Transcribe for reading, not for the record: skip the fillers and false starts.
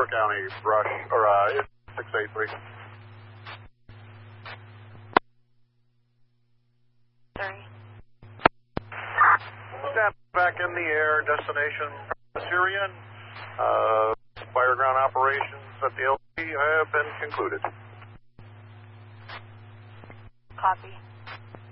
Delaware County, brush, or 683. Stand back in the air, destination Syrian. Fire ground operations at the LP have been concluded. Copy.